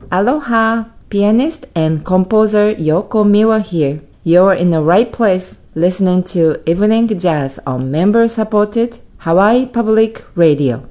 Aloha! Pianist and composer Yoko Miwa here. You're in the right place, listening to Evening Jazz on member-supported Hawaii Public Radio.